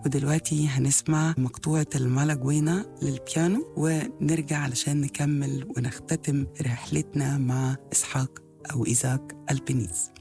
ودلوقتي هنسمع مقطوعة المالاجوينا للبيانو ونرجع علشان نكمل ونختتم رحلتنا مع إسحاق أو إيزاك ألبينيز.